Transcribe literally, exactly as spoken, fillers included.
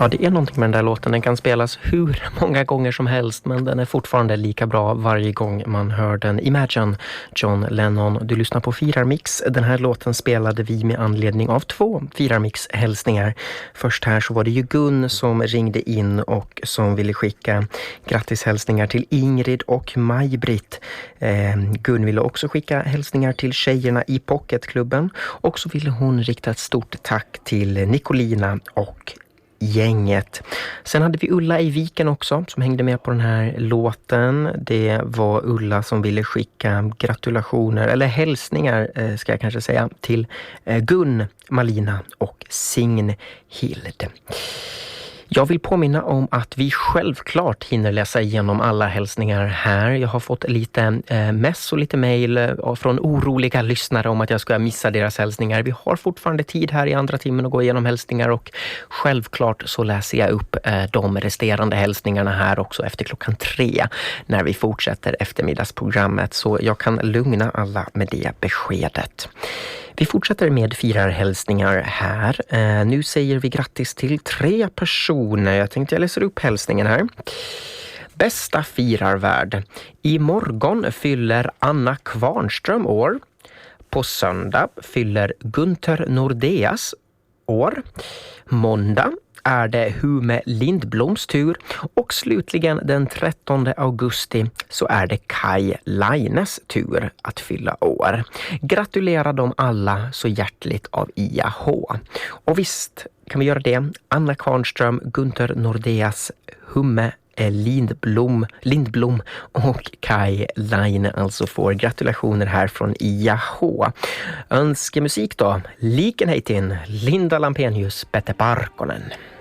Ja, det är någonting med den där låten. Den kan spelas hur många gånger som helst, men den är fortfarande lika bra varje gång man hör den. Imagine, John Lennon. Du lyssnar på Firarmix. Den här låten spelade vi med anledning av två Firarmix-hälsningar. Först här så var det ju Gun som ringde in och som ville skicka grattishälsningar till Ingrid och Maj-Britt. Eh, Gun ville också skicka hälsningar till tjejerna i Pocketklubben. Och så ville hon rikta ett stort tack till Nicolina och gänget. Sen hade vi Ulla i Viken också som hängde med på den här låten. Det var Ulla som ville skicka gratulationer eller hälsningar ska jag kanske säga till Gun, Malina och Signhild. Jag vill påminna om att vi självklart hinner läsa igenom alla hälsningar här. Jag har fått lite eh, mess och lite mejl eh, från oroliga lyssnare om att jag ska missa deras hälsningar. Vi har fortfarande tid här i andra timmen att gå igenom hälsningar och självklart så läser jag upp eh, de resterande hälsningarna här också efter klockan tre när vi fortsätter eftermiddagsprogrammet. Så jag kan lugna alla med det beskedet. Vi fortsätter med firarhälsningar här. Eh, nu säger vi grattis till tre personer. Jag tänkte jag läser upp hälsningen här. Bästa firarvärd. Imorgon fyller Anna Kvarnström år. På söndag fyller Gunther Nordeas år. Måndag är det Hume Lindbloms tur och slutligen den trettonde augusti så är det Kai Laines tur att fylla år. Gratulerar dem alla så hjärtligt av I A H. Och visst kan vi göra det. Anna Kvarnström, Gunther Nordeas, Hume Lindblom, Lindblom och Kai Laine alltså får gratulationer här från I A H. Önskemusik då. Liken heitin Linda Lampenius, Peter Parkonen.